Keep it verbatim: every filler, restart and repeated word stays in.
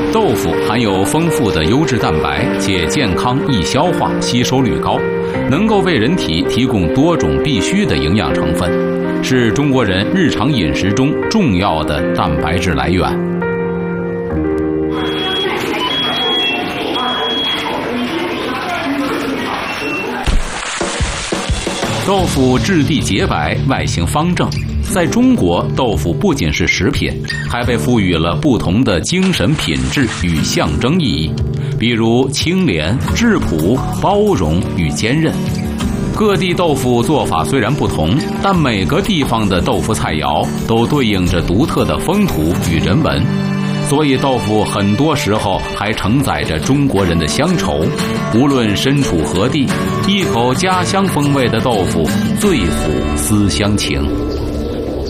豆腐含有丰富的优质蛋白，且健康易消化，吸收率高，能够为人体提供多种必需的营养成分，是中国人日常饮食中重要的蛋白质来源。豆腐质地洁白，外形方正。在中国，豆腐不仅是食品，还被赋予了不同的精神品质与象征意义，比如清廉、质朴、包容与坚韧。各地豆腐做法虽然不同，但每个地方的豆腐菜肴都对应着独特的风土与人文，所以豆腐很多时候还承载着中国人的乡愁。无论身处何地，一口家乡风味的豆腐最抚思乡情。